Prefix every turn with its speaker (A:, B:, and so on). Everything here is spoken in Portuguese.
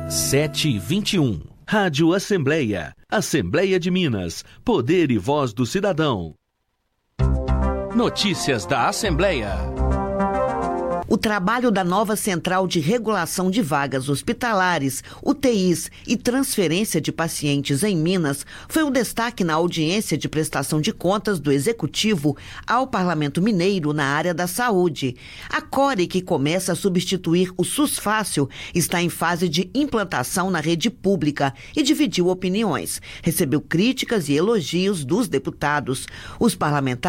A: 7h21. Rádio Assembleia. Assembleia de Minas. Poder e voz do cidadão. Notícias da Assembleia.
B: O trabalho da nova Central de Regulação de Vagas Hospitalares, UTIs e transferência de pacientes em Minas foi um destaque na audiência de prestação de contas do Executivo ao Parlamento Mineiro na área da saúde. A CORE, que começa a substituir o SUS Fácil, está em fase de implantação na rede pública e dividiu opiniões. Recebeu críticas e elogios dos deputados. Os parlamentares